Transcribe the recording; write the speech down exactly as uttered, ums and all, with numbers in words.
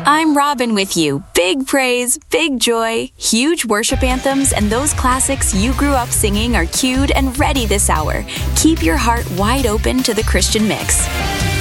I'm Robin with you. Big praise, big joy, huge worship anthems, and those classics you grew up singing are cued and ready this hour. Keep your heart wide open to the Christian mix.